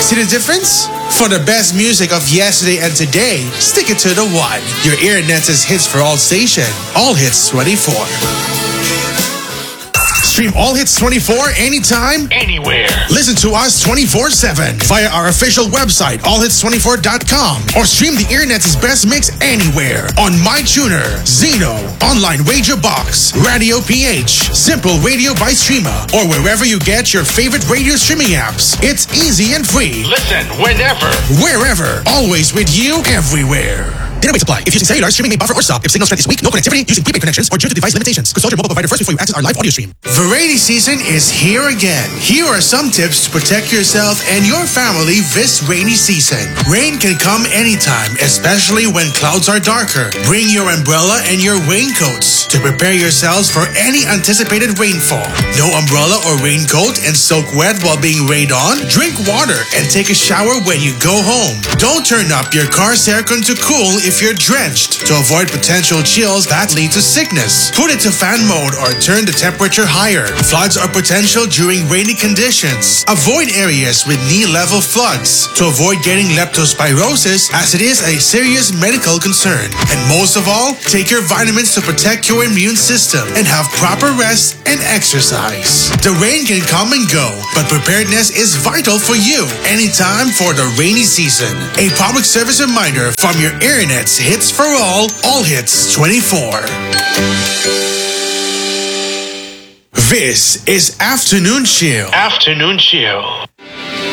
See the difference? For the best music of yesterday and today, stick it to the one. Your Earnet's hits for all station. All Hits 24. Stream All Hits 24 anytime, anywhere. Listen to us 24/7 via our official website, allhits24.com, or stream the Earnet's best mix anywhere on MyTuner, Zeno, Online Radio Box, Radio PH, Simple Radio by Streama, or wherever you get your favorite radio streaming apps. It's easy and free. Listen whenever, wherever, always with you, everywhere. Data rate supply. If using cellular, streaming may buffer or stop. If signal strength is weak, no connectivity, using prepaid connections, or due to device limitations. Consult your mobile provider first before you access our live audio stream. The rainy season is here again. Here are some tips to protect yourself and your family this rainy season. Rain can come anytime, especially when clouds are darker. Bring your umbrella and your raincoats to prepare yourselves for any anticipated rainfall. No umbrella or raincoat and soak wet while being rained on? Drink water and take a shower when you go home. Don't turn up your car's aircon to cool if you're drenched, to avoid potential chills that lead to sickness. Put it to fan mode or turn the temperature higher. Floods are potential during rainy conditions. Avoid areas with knee-level floods to avoid getting leptospirosis, as it is a serious medical concern. And most of all, take your vitamins to protect your immune system and have proper rest and exercise. The rain can come and go, but preparedness is vital for you anytime for the rainy season. A public service reminder from your Earnet's Hits for All Hits 24. This is Afternoon Chill. Afternoon Chill.